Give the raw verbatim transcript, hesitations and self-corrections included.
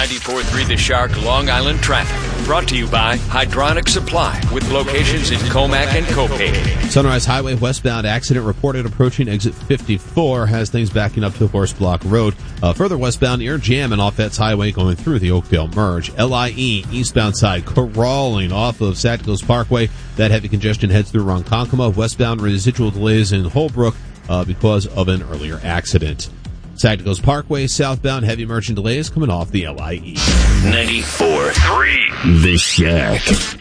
ninety-four point three The Shark Long Island traffic. Brought to you by Hydronic Supply with locations in Comac and Copake. Sunrise Highway westbound accident reported approaching exit fifty-four. Has things backing up to Horse Block Road. Uh, further westbound near Jam and off Fetz Highway going through the Oakdale merge. L I E eastbound side crawling off of Satcos Parkway. That heavy congestion heads through Ronkonkoma. Westbound residual delays in Holbrook uh, because of an earlier accident. Satcos Parkway southbound heavy merchant delays coming off the L I E. ninety-four point three The Shack.